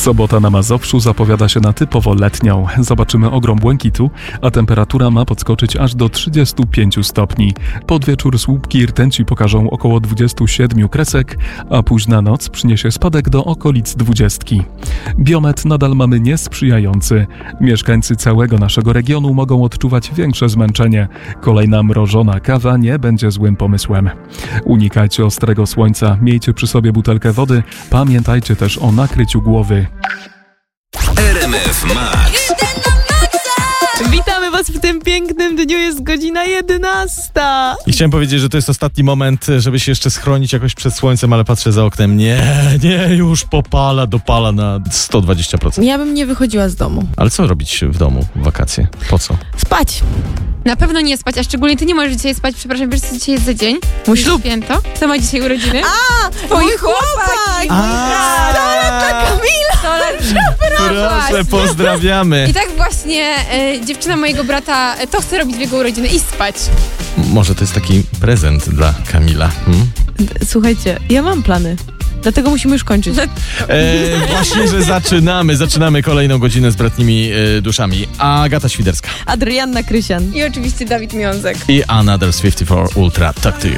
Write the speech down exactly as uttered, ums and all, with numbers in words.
Sobota na Mazowszu zapowiada się na typowo letnią. Zobaczymy ogrom błękitu, a temperatura ma podskoczyć aż do trzydziestu pięciu stopni. Pod wieczór słupki i rtęci pokażą około dwudziestu siedmiu kresek, a późna noc przyniesie spadek do okolic dwudziestki. Biometr nadal mamy niesprzyjający. Mieszkańcy całego naszego regionu mogą odczuwać większe zmęczenie. Kolejna mrożona kawa nie będzie złym pomysłem. Unikajcie ostrego słońca, miejcie przy sobie butelkę wody, pamiętajcie też o nakryciu głowy. R M F Max. Witamy Was w tym pięknym dniu, jest godzina jedenasta. I chciałem powiedzieć, że to jest ostatni moment, żeby się jeszcze schronić jakoś przed słońcem, ale patrzę za oknem, nie, nie, już popala, dopala na sto dwadzieścia procent. Ja bym nie wychodziła z domu. Ale co robić w domu w wakacje? Po co? Spać. Na pewno nie spać, a szczególnie ty nie możesz dzisiaj spać. Przepraszam, wiesz co dzisiaj jest za dzień? Mój ślub. Święto. Kto ma dzisiaj urodziny? A, twój chłopak! Proszę, pozdrawiamy. I tak właśnie e, dziewczyna mojego brata e, to chce robić w jego urodziny i spać. Może to jest taki prezent dla Kamila. Hmm? Słuchajcie, ja mam plany. Dlatego musimy już kończyć. E, właśnie, że zaczynamy. Zaczynamy kolejną godzinę z bratnimi e, duszami. Agata Świderska Adrianna Krysian. I oczywiście Dawid Miązek. i Another pięćdziesiąt cztery Ultra. Talk to you.